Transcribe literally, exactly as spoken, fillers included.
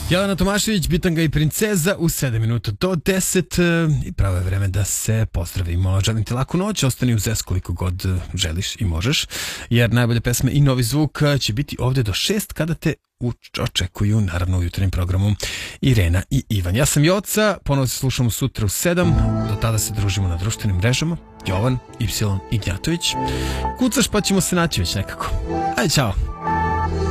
Jelena Tomašević, Bitanga i princeza u sedam minuta do deset i pravo je vreme da se pozdravimo. Želim ti laku noć, ostani uz es koliko god želiš i možeš, jer najbolje pesme i novi zvuk će biti ovdje do šest kada te očekuju, naravno u jutarnjem programu, Irena i Ivan. Ja sam Joca, ponovo se slušamo sutra u sedam, do tada se družimo na društvenim mrežama. Jovan, Y, Ignjatović. Kucaš pa ćemo se naći već nekako. Ajde, čao.